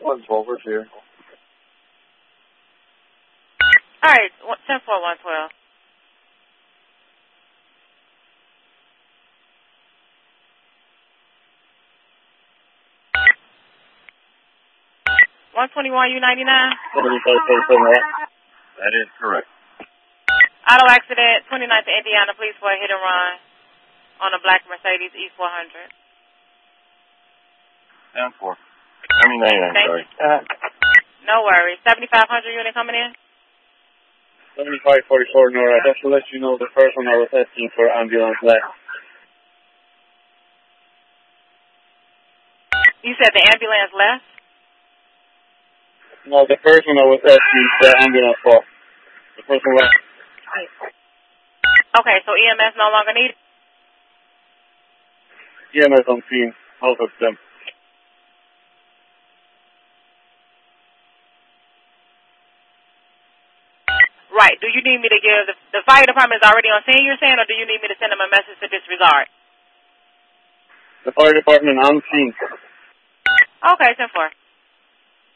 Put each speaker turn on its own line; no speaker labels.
112 is here.
All right, 10-4-112. $121 U99.
That is correct.
Auto accident, 29th Indiana Police for a hit and run on a black Mercedes E400.
10-4. I mean 99, sorry.
No worries. 7500 unit coming in?
7544 Nora. Just to let you know, the first one I was asking for ambulance left.
You said the ambulance left?
No, the first one I was asking the ambulance for. The first one left.
Okay, so EMS no longer needed?
EMS on scene. Both of them.
Right. Do you need me to give the fire department is already on scene, you're saying, or do you need me to send them a message to disregard?
The fire department on scene.
Okay, 10-4.